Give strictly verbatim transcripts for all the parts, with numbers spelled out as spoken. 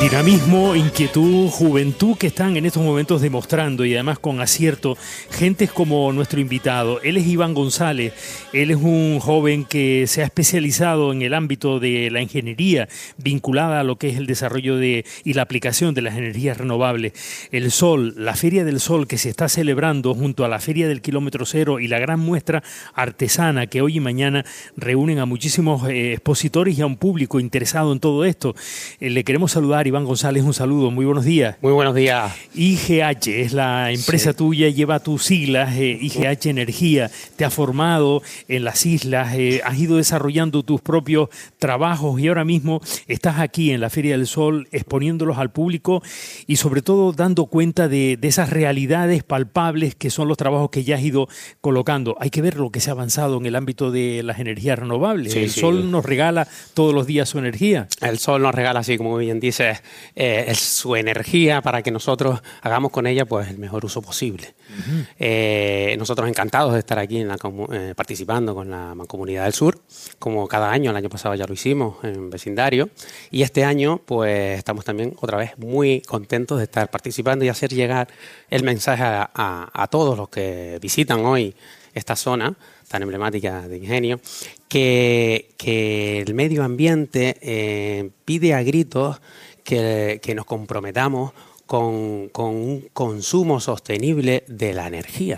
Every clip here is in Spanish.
Dinamismo, inquietud, juventud que están en estos momentos demostrando, y además con acierto, gentes como nuestro invitado. Él es Iván González, él es un joven que se ha especializado en el ámbito de la ingeniería vinculada a lo que es el desarrollo de y la aplicación de las energías renovables. El Sol, la Feria del Sol que se está celebrando junto a la Feria del Kilómetro Cero y la gran muestra artesana que hoy y mañana reúnen a muchísimos eh, expositores y a un público interesado en todo esto. Eh, le queremos saludar, Iván González, un saludo, muy buenos días. Muy buenos días. I G H es la empresa sí. tuya, lleva tus siglas, eh, I G H Energía, te ha formado en las islas, eh, has ido desarrollando tus propios trabajos y ahora mismo estás aquí en la Feria del Sol exponiéndolos al público y sobre todo dando cuenta de, de esas realidades palpables que son los trabajos que ya has ido colocando. Hay que ver lo que se ha avanzado en el ámbito de las energías renovables. Sí, el sí. Sol nos regala todos los días su energía. El Sol nos regala, así como bien dices, Eh, es su energía para que nosotros hagamos con ella pues el mejor uso posible. Uh-huh. eh, nosotros encantados de estar aquí en la, eh, participando con la Mancomunidad del Sur, como cada año. El año pasado ya lo hicimos en vecindario y este año pues estamos también otra vez muy contentos de estar participando y hacer llegar el mensaje a, a, a todos los que visitan hoy esta zona tan emblemática de Ingenio, que, que el medio ambiente eh, pide a gritos Que, que nos comprometamos con, con un consumo sostenible de la energía.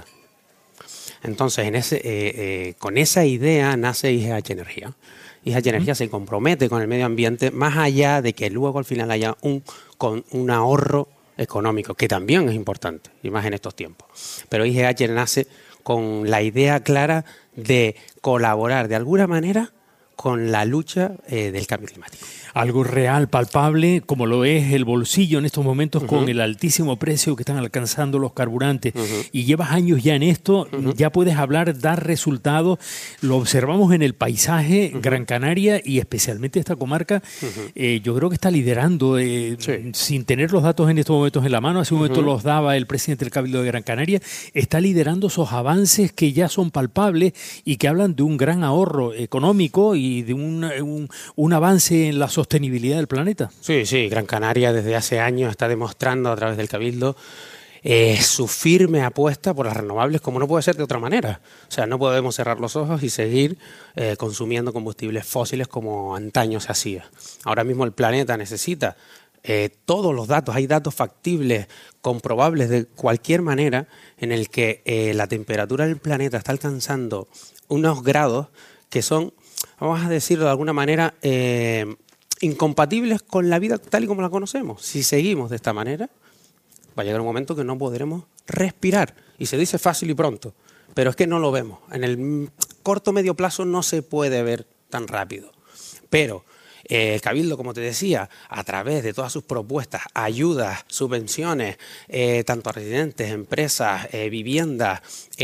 Entonces, en ese, eh, eh, con esa idea nace I G H Energía. I G H Energía uh-huh. se compromete con el medio ambiente más allá de que luego al final haya un, con un ahorro económico, que también es importante, y más en estos tiempos. Pero I G H nace con la idea clara de colaborar de alguna manera con la lucha eh, del cambio climático. Algo real, palpable, como lo es el bolsillo en estos momentos uh-huh. con el altísimo precio que están alcanzando los carburantes. Uh-huh. Y llevas años ya en esto, uh-huh. ya puedes hablar, dar resultados. Lo observamos en el paisaje, uh-huh. Gran Canaria y especialmente esta comarca. Uh-huh. Eh, yo creo que está liderando, eh, sí. sin tener los datos en estos momentos en la mano, hace un momento uh-huh. los daba el presidente del Cabildo de Gran Canaria, está liderando esos avances que ya son palpables y que hablan de un gran ahorro económico y de un, un, un avance en la sociedad. Sostenibilidad del planeta. Sí, sí, Gran Canaria desde hace años está demostrando a través del Cabildo eh, su firme apuesta por las renovables, como no puede ser de otra manera. O sea, no podemos cerrar los ojos y seguir eh, consumiendo combustibles fósiles como antaño se hacía. Ahora mismo el planeta necesita eh, todos los datos, hay datos factibles, comprobables de cualquier manera en el que eh, la temperatura del planeta está alcanzando unos grados que son, vamos a decirlo de alguna manera, eh, incompatibles con la vida tal y como la conocemos. Si seguimos de esta manera, va a llegar un momento que no podremos respirar. Y se dice fácil y pronto, pero es que no lo vemos. En el corto medio plazo no se puede ver tan rápido. Pero eh, el Cabildo, como te decía, a través de todas sus propuestas, ayudas, subvenciones, eh, tanto a residentes, empresas, eh, viviendas,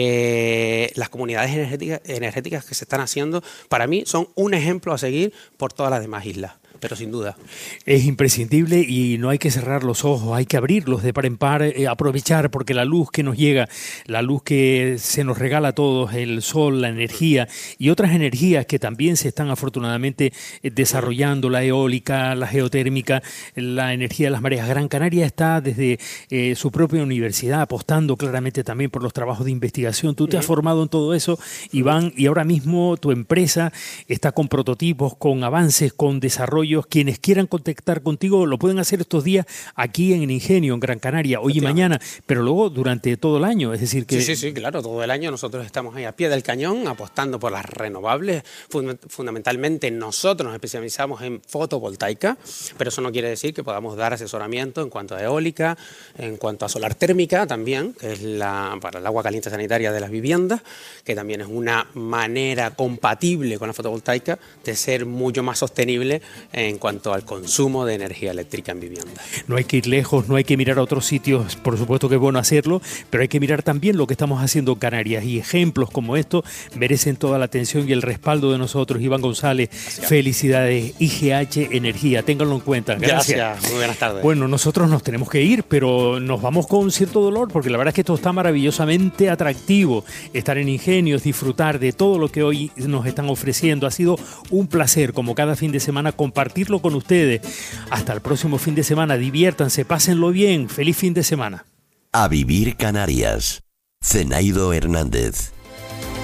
eh, las comunidades energéticas, energéticas que se están haciendo, para mí son un ejemplo a seguir por todas las demás islas. Pero sin duda. Es imprescindible y no hay que cerrar los ojos, hay que abrirlos de par en par, eh, aprovechar, porque la luz que nos llega, la luz que se nos regala a todos, el sol, la energía y otras energías que también se están afortunadamente eh, desarrollando, la eólica, la geotérmica, la energía de las mareas. Gran Canaria está desde eh, su propia universidad apostando claramente también por los trabajos de investigación. Tú te has formado en todo eso, Iván, y ahora mismo tu empresa está con prototipos, con avances, con desarrollo. Quienes quieran contactar contigo lo pueden hacer estos días aquí en el Ingenio, en Gran Canaria, hoy y mañana, pero luego durante todo el año. Es decir que... Sí, sí, sí, claro, todo el año nosotros estamos ahí a pie del cañón apostando por las renovables. Fundamentalmente nosotros nos especializamos en fotovoltaica, pero eso no quiere decir que podamos dar asesoramiento en cuanto a eólica, en cuanto a solar térmica también, que es la para el agua caliente sanitaria de las viviendas, que también es una manera compatible con la fotovoltaica de ser mucho más sostenible en cuanto al consumo de energía eléctrica en vivienda. No hay que ir lejos, no hay que mirar a otros sitios, por supuesto que es bueno hacerlo, pero hay que mirar también lo que estamos haciendo en Canarias y ejemplos como estos merecen toda la atención y el respaldo de nosotros. Iván González, gracias. Felicidades, I G H Energía, ténganlo en cuenta. Gracias. Gracias, muy buenas tardes. Bueno, nosotros nos tenemos que ir, pero nos vamos con cierto dolor porque la verdad es que esto está maravillosamente atractivo, estar en Ingenios, disfrutar de todo lo que hoy nos están ofreciendo. Ha sido un placer, como cada fin de semana, compartir compartirlo con ustedes. Hasta el próximo fin de semana. Diviértanse, pásenlo bien. Feliz fin de semana. A Vivir Canarias. Zenaido Hernández.